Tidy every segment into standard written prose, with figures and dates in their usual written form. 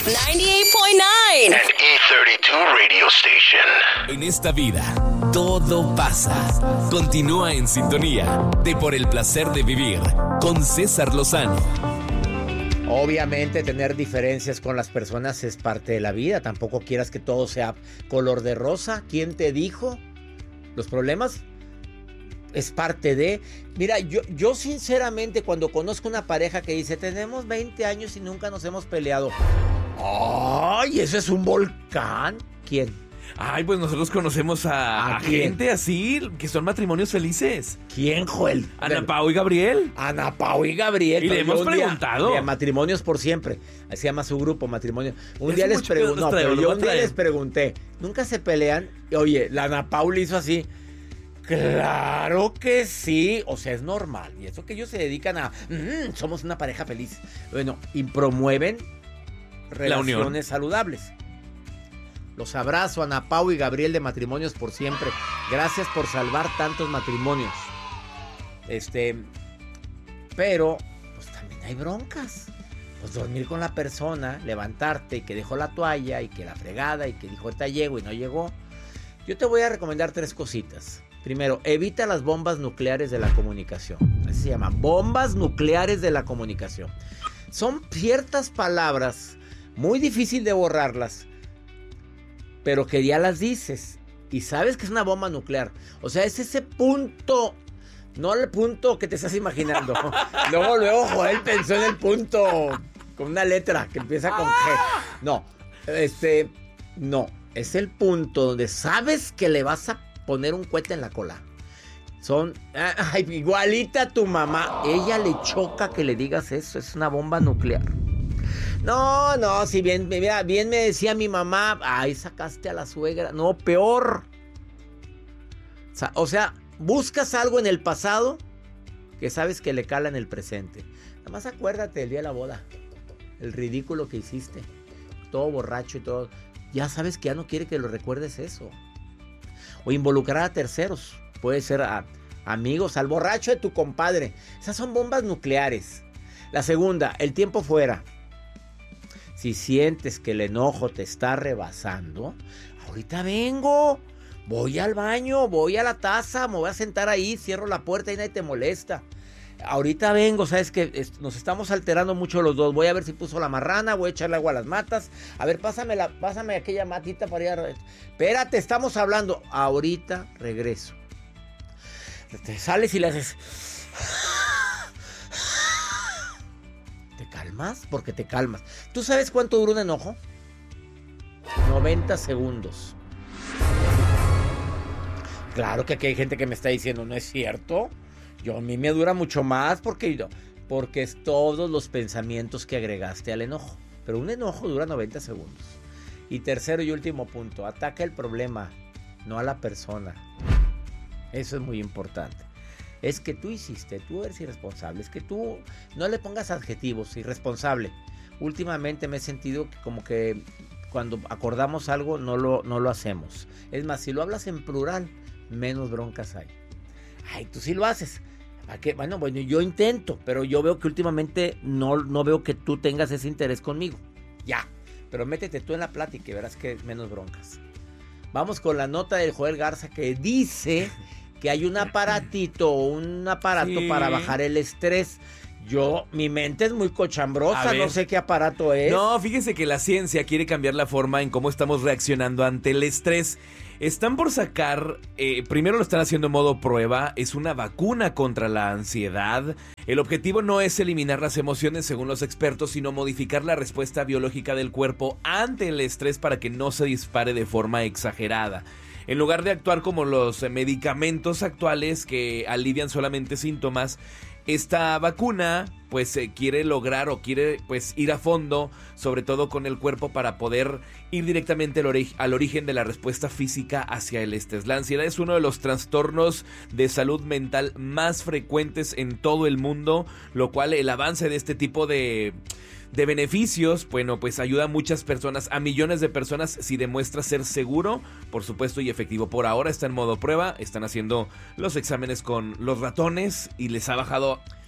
98.9 An E32 radio station. En esta vida, todo pasa. Continúa en sintonía de Por el Placer de Vivir con César Lozano. Obviamente tener diferencias con las personas es parte de la vida. Tampoco quieras que todo sea color de rosa. ¿Quién te dijo? Los problemas es parte de... Mira, yo sinceramente cuando conozco una pareja que dice tenemos 20 años y nunca nos hemos peleado. ¡Ay! ¿Eso es un volcán? ¿Quién? Ay, pues nosotros conocemos a gente así, que son matrimonios felices. ¿Quién, Joel? Ana Pau y Gabriel. Ana Pau y Gabriel. Y le hemos preguntado. De Matrimonios por Siempre. Así se llama su grupo, Matrimonio. Un Es día les mucho que pregunté. nos No, pero traemos, yo nos un día traemos. les pregunté. ¿Nunca se pelean? Y, oye, la Ana Pau le hizo así. Claro que sí. O sea, es normal. Y eso que ellos se dedican a. Somos una pareja feliz. Bueno, y promueven La unión. relaciones saludables. Los abrazo, Ana Pau y Gabriel de Matrimonios por Siempre. Gracias por salvar tantos matrimonios. Pero, pues también hay broncas. Pues dormir con la persona, levantarte y que dejó la toalla y que la fregada y que dijo ahorita llego y no llegó. Yo te voy a recomendar 3 cositas. Primero, evita las bombas nucleares de la comunicación. Así se llama, bombas nucleares de la comunicación. Son ciertas palabras, muy difícil de borrarlas, pero que ya las dices y sabes que es una bomba nuclear. O sea, es ese punto, no el punto que te estás imaginando. Luego Joel pensó en el punto con una letra que empieza con G. No, no, es el punto donde sabes que le vas a poner un cohete en la cola. Igualita a tu mamá. Ella le choca que le digas eso, es una bomba nuclear. No, si bien me decía mi mamá, ay, sacaste a la suegra. No, peor. O sea, buscas algo en el pasado que sabes que le cala en el presente. Nada más acuérdate del día de la boda. El ridículo que hiciste. Todo borracho y todo. Ya sabes que ya no quiere que lo recuerdes eso. O involucrar a terceros. Puede ser a amigos, al borracho de tu compadre. Esas son bombas nucleares. La segunda, el tiempo fuera. Si sientes que el enojo te está rebasando, ahorita vengo, voy al baño, voy a la taza, me voy a sentar ahí, cierro la puerta y nadie te molesta. Ahorita vengo, sabes que nos estamos alterando mucho los dos. Voy a ver si puso la marrana, voy a echarle agua a las matas. A ver, pásame aquella matita para ir a... Espérate, estamos hablando. Ahorita regreso. Te sales y le haces... ¿Te calmas? Porque te calmas. ¿Tú sabes cuánto dura un enojo? 90 segundos. Claro que aquí hay gente que me está diciendo, ¿no es cierto? A mí me dura mucho más porque es todos los pensamientos que agregaste al enojo. Pero un enojo dura 90 segundos. Y tercero y último punto, ataca el problema, no a la persona. Eso es muy importante. Es que tú hiciste, tú eres irresponsable. Es que tú no le pongas adjetivos, irresponsable. Últimamente me he sentido como que cuando acordamos algo no lo hacemos. Es más, si lo hablas en plural, menos broncas hay. Ay, tú sí lo haces. ¿Para qué? Bueno, yo intento, pero yo veo que últimamente no veo que tú tengas ese interés conmigo. Ya, pero métete tú en la plática y verás que menos broncas. Vamos con la nota del Joel Garza que dice que hay un aparato sí, para bajar el estrés. Mi mente es muy cochambrosa, no sé qué aparato es. No, fíjese que la ciencia quiere cambiar la forma en cómo estamos reaccionando ante el estrés. Están por sacar, primero lo están haciendo en modo prueba, es una vacuna contra la ansiedad. El objetivo no es eliminar las emociones según los expertos, sino modificar la respuesta biológica del cuerpo ante el estrés para que no se dispare de forma exagerada. En lugar de actuar como los medicamentos actuales que alivian solamente síntomas, esta vacuna pues quiere lograr o quiere pues ir a fondo, sobre todo con el cuerpo, para poder ir directamente al origen de la respuesta física hacia el estrés. La ansiedad es uno de los trastornos de salud mental más frecuentes en todo el mundo, lo cual el avance de este tipo de beneficios, bueno, pues ayuda a muchas personas, a millones de personas, si demuestra ser seguro, por supuesto, y efectivo. Por ahora está en modo prueba, están haciendo los exámenes con los ratones y les ha bajado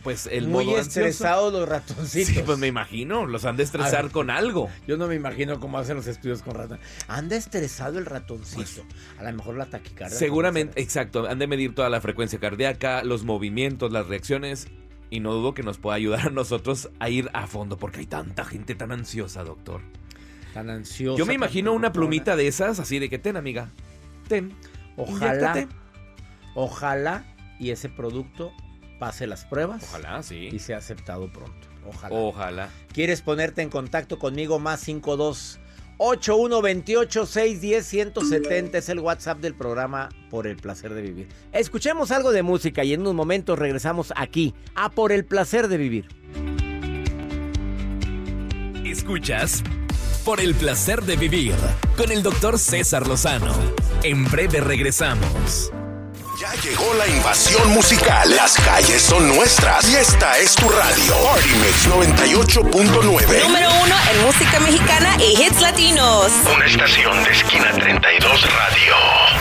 pues el muy modo estresados los ratoncitos. Sí, pues me imagino, los han de estresar con algo. Yo no me imagino cómo hacen los estudios con ratones. Anda estresado el ratoncito. A lo mejor la taquicardia. Seguramente, exacto, han de medir toda la frecuencia cardíaca, los movimientos, las reacciones, y no dudo que nos pueda ayudar a nosotros a ir a fondo, porque hay tanta gente tan ansiosa, doctor. Tan ansiosa. Yo me imagino una plumita de esas, así de que ten, amiga, ten. Ojalá y ese producto pase las pruebas. Ojalá, sí. Y sea aceptado pronto. Ojalá. ¿Quieres ponerte en contacto conmigo? Más 52-8128-610-170 es el WhatsApp del programa Por el Placer de Vivir. Escuchemos algo de música y en unos momentos regresamos aquí a Por el Placer de Vivir. Escuchas Por el Placer de Vivir con el doctor César Lozano. En breve regresamos. Ya llegó la invasión musical. Las calles son nuestras. Y esta es tu radio. Party Mix 98.9. Número 1 en música mexicana y hits latinos. Una estación de esquina 3.